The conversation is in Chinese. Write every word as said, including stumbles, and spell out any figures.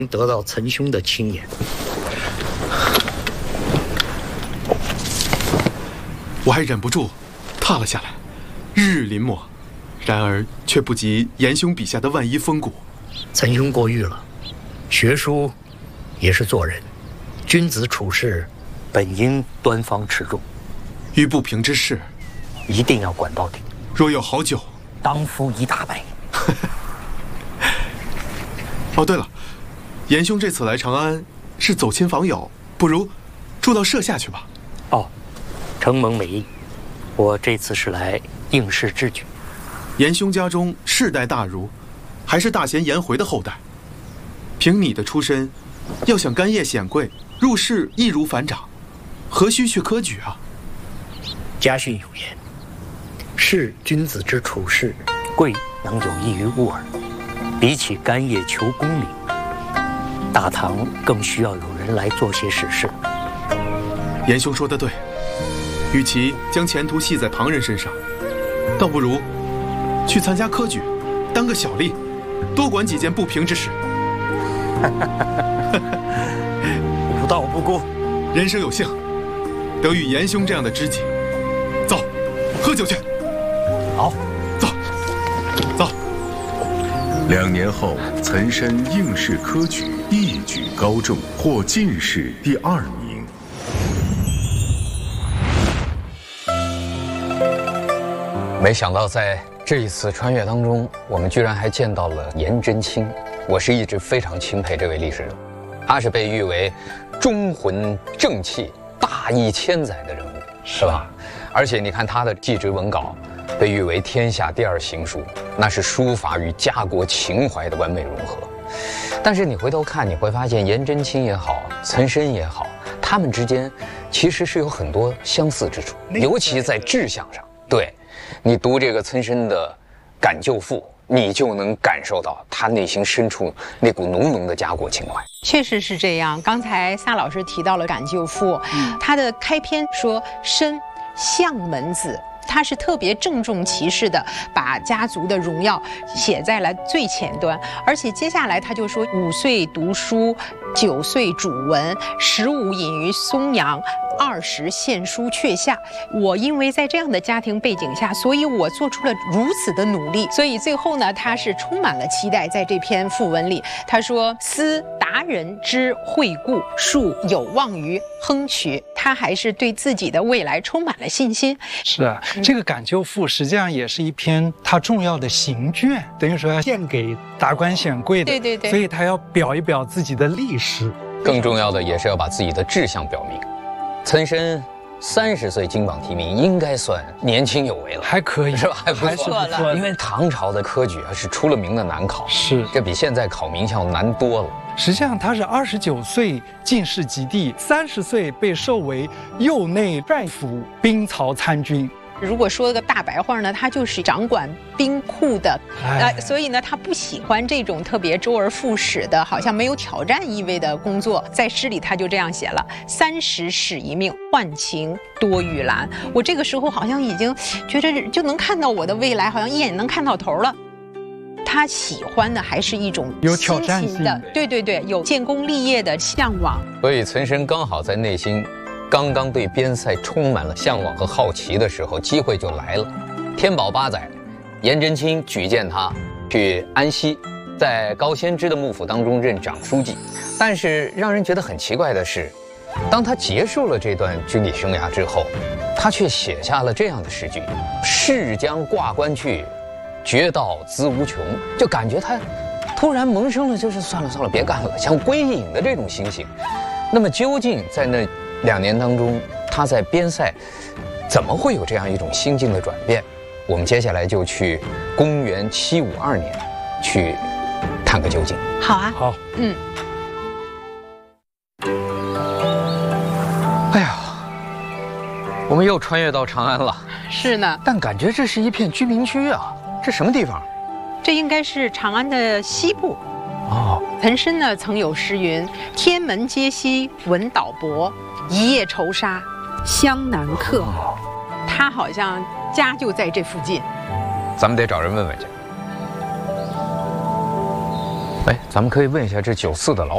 得到岑兄的亲言。 我还忍不住踏了下来，日日临摹，然而却不及严兄笔下的万一风骨。 岑兄过誉了，学书也是做人，君子处事本应端方持重， 遇不平之事， 一定要管到底。 若有好酒， 当敷一大杯。 哦，对了，严兄这次来长安是走亲访友，不如住到舍下去吧。 哦，承蒙美意，我这次是来应试之举。 严兄家中世代大儒，还是大贤颜回的后代。凭你的出身，要想干业显贵，入仕易如反掌，何须去科举啊？ 家训有言：是君子之处事，贵能有益于物耳。比起干业求功名，大唐更需要有人来做些实事。 严兄说得对，与其将前途系在旁人身上，倒不如去参加科举，当个小吏，多管几件不平之事。 吾道不孤， 人生有幸，得遇严兄这样的知己。走，喝酒去。 好， 走，走。 两年后，岑参应试科举，一举高中，获进士第二名。 没想到在这一次穿越当中，我们居然还见到了颜真卿。我是一直非常钦佩这位历史人物，他是被誉为忠魂正气、大义千载的人物，是吧？而且你看他的祭侄文稿，被誉为天下第二行书，那是书法与家国情怀的完美融合。但是你回头看，你会发现颜真卿也好，岑参也好，他们之间其实是有很多相似之处，尤其在志向上。对，你读这个岑参的《感旧赋》，你就能感受到他内心深处那股浓浓的家国情怀。 确实是这样。刚才萨老师提到了《感旧赋》，嗯，他的开篇说参相门子。他是特别郑重其事的把家族的荣耀写在了最前端，而且接下来他就说五岁读书，九岁主文，十五隐于松阳，二十献书阙下。我因为在这样的家庭背景下，所以我做出了如此的努力，所以最后呢，他是充满了期待。在这篇赋文里，他说思达人之惠顾，树有望于亨渠。他还是对自己的未来充满了信心。 是啊，这个《感旧赋》实际上也是一篇他重要的行卷，等于说要献给达官显贵的。 对对对， 所以他要表一表自己的历史。 更重要的也是要把自己的志向表明。岑参三十岁金榜题名，应该算年轻有为了， 还可以是吧？还不错了，因为唐朝的科举啊是出了名的难考， 是这比现在考名校难多了。 实际上他是二十九岁进士及第，三十岁被授为右内帅府兵曹参军。 如果说个大白话呢，他就是掌管兵库的，呃，所以呢，他不喜欢这种特别周而复始的，好像没有挑战意味的工作。在诗里他就这样写了：三十使一命，宦情多玉兰。我这个时候好像已经觉得就能看到我的未来，好像一眼能看到头了。他喜欢的还是一种有挑战性的， 对对对，有建功立业的向往。 所以岑参刚好在内心刚刚对边塞充满了向往和好奇的时候，机会就来了。天宝八载，颜真卿举荐他去安西，在高仙芝的幕府当中任长书记。但是让人觉得很奇怪的是，当他结束了这段军旅生涯之后，他却写下了这样的诗句：逝将挂冠去，绝道资无穷。就感觉他突然萌生了就是算了算了别干了，想归隐的这种心情。那么究竟在那两年当中，他在边塞怎么会有这样一种心境的转变？我们接下来就去公元七五二年去探个究竟。 好啊， 好， 嗯。 哎呀，我们又穿越到长安了。 是呢， 但感觉这是一片居民区啊，这什么地方？ 这应该是长安的西部。 哦， 岑参呢曾有诗云：天门皆兮闻岛泊，一夜愁杀湘南客。哦，他好像家就在这附近。 咱们得找人问问去。哎，咱们可以问一下这酒肆的老